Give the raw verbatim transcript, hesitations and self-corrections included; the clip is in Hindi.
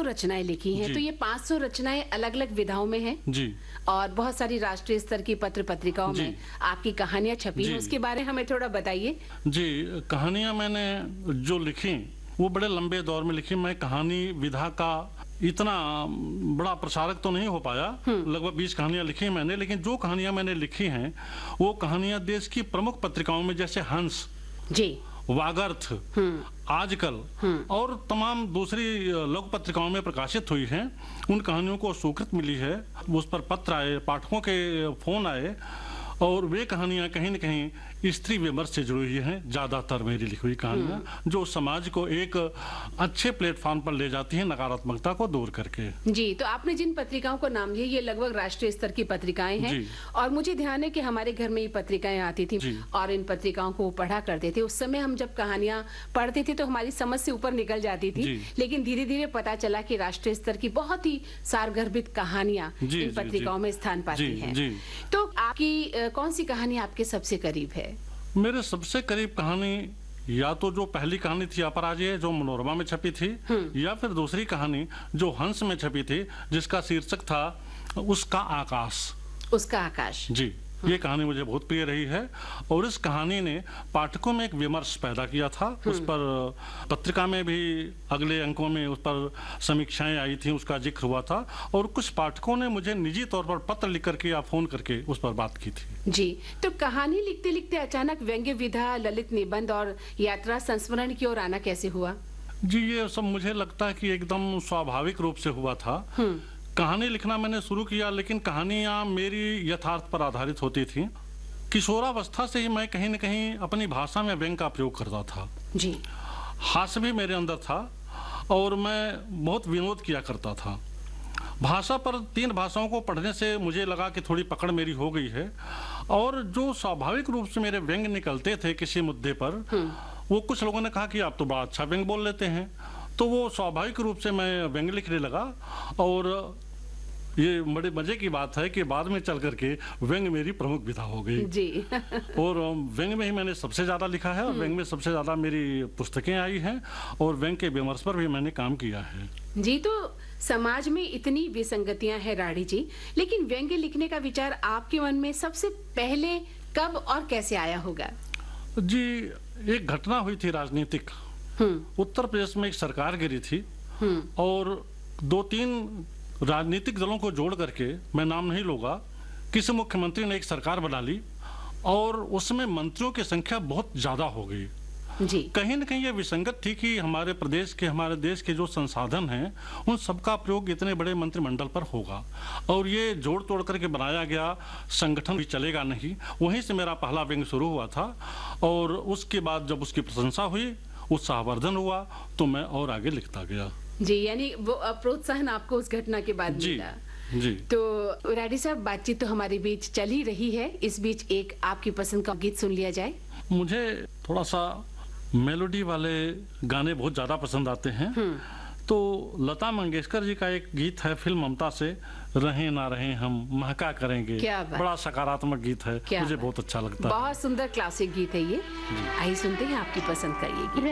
रचनाएं लिखी हैं, तो ये पाँच सौ रचनाएं अलग अलग विधाओं में हैं जी, और बहुत सारी राष्ट्रीय स्तर की पत्र पत्रिकाओं में आपकी कहानियां छपी हैं, उसके बारे में हमें थोड़ा बताइए। जी, कहानियां मैंने जो लिखी वो बड़े लंबे दौर में लिखी। मैं कहानी विधा का इतना बड़ा प्रसारक तो नहीं हो पाया, लगभग बीस कहानियां लिखी मैंने, लेकिन जो कहानियां मैंने लिखी हैं वो कहानियां देश की प्रमुख पत्रिकाओं में जैसे हंस जी, वागर्थ, आजकल और तमाम दूसरी लोक पत्रिकाओं में प्रकाशित हुई हैं। उन कहानियों को स्वीकृति मिली है, उस पर पत्र आए, पाठकों के फोन आए और वे कहानियां कहीं न कहीं स्त्री विमर्श से जुड़ी हुई हैं। ज्यादातर मेरी लिखी हुई कहानियां जो समाज को एक अच्छे प्लेटफॉर्म पर ले जाती हैं, नकारात्मकता को दूर करके। जी, तो आपने जिन पत्रिकाओं को नाम लिया ये लगभग राष्ट्रीय स्तर की पत्रिकाएं हैं और मुझे ध्यान है कि हमारे घर में ये पत्रिकाएं आती थी और इन पत्रिकाओं को पढ़ा करते थे। उस समय हम जब कहानियां पढ़ते थे तो हमारी समझ से ऊपर निकल जाती थी, लेकिन धीरे धीरे पता चला कि राष्ट्रीय स्तर की बहुत ही सारगर्भित कहानियां इन पत्रिकाओं में स्थान पाती हैं। तो आपकी कौन सी कहानी आपके सबसे करीब है? मेरे सबसे करीब कहानी या तो जो पहली कहानी थी अपराजय जो मनोरमा में छपी थी, या फिर दूसरी कहानी जो हंस में छपी थी जिसका शीर्षक था उसका आकाश। उसका आकाश जी, ये कहानी मुझे बहुत प्रिय रही है और इस कहानी ने पाठकों में एक विमर्श पैदा किया था। उस पर पत्रिका में भी अगले अंकों में उस पर समीक्षाएं आई थी, उसका जिक्र हुआ था और कुछ पाठकों ने मुझे निजी तौर पर पत्र लिख करके या फोन करके उस पर बात की थी। जी, तो कहानी लिखते लिखते अचानक व्यंग्य विधा, ललित निबंध और यात्रा संस्मरण की ओर आना कैसे हुआ? जी, ये सब मुझे लगता है कि एकदम स्वाभाविक रूप से हुआ था। कहानी लिखना मैंने शुरू किया, लेकिन कहानियां मेरी यथार्थ पर आधारित होती थी। किशोरावस्था से ही मैं कहीं न कहीं अपनी भाषा में व्यंग का प्रयोग करता था। जी, हास्य भी मेरे अंदर था और मैं बहुत विनोद किया करता था। भाषा पर तीन भाषाओं को पढ़ने से मुझे लगा कि थोड़ी पकड़ मेरी हो गई है और जो स्वाभाविक रूप से मेरे व्यंग निकलते थे किसी मुद्दे पर, वो कुछ लोगों ने कहा कि आप तो बड़ा अच्छा व्यंग बोल लेते हैं, तो वो स्वाभाविक रूप से मैं व्यंग लिखने लगा। और ये बड़े मजे की बात है कि बाद में चल करके व्यंग मेरी प्रमुख विधा हो गई जी। और व्यंग में ही मैंने सबसे ज्यादा लिखा है और व्यंग में सबसे ज्यादा मेरी पुस्तकें आई हैं और व्यंग के विमर्श पर भी मैंने काम किया है। जी, तो समाज में इतनी विसंगतियां हैं राठी जी, लेकिन व्यंग्य लिखने का विचार आपके मन में सबसे पहले कब और कैसे आया होगा? जी, एक घटना हुई थी राजनीतिक। उत्तर प्रदेश में एक सरकार गिरी थी और दो तीन राजनीतिक दलों को जोड़ करके, मैं नाम नहीं लूंगा, किसी मुख्यमंत्री ने एक सरकार बना ली और उसमें मंत्रियों की संख्या बहुत ज्यादा हो गई। जी, कहीं न कहीं ये विसंगत थी कि हमारे प्रदेश के, हमारे देश के जो संसाधन हैं उन सबका प्रयोग इतने बड़े मंत्रिमंडल पर होगा और ये जोड़ तोड़ करके बनाया गया संगठन भी चलेगा नहीं। वहीं से मेरा पहला व्यंग शुरू हुआ था और उसके बाद जब उसकी प्रशंसा हुई, उत्साहवर्धन हुआ, तो मैं और आगे लिखता गया। जी, यानी वो प्रोत्साहन आपको उस घटना के बाद मिला। जी, तो राठी साहब, बातचीत तो हमारे बीच चल ही रही है, इस बीच एक आपकी पसंद का गीत सुन लिया जाए। मुझे थोड़ा सा मेलोडी वाले गाने बहुत ज्यादा पसंद आते हैं, तो लता मंगेशकर जी का एक गीत है फिल्म ममता से, रहें ना रहें हम महका करेंगे। बड़ा सकारात्मक गीत है, मुझे बहुत अच्छा लगता है। बहुत सुंदर क्लासिक गीत है ये। आइए सुनते हैं आपकी पसंद का ये गीत।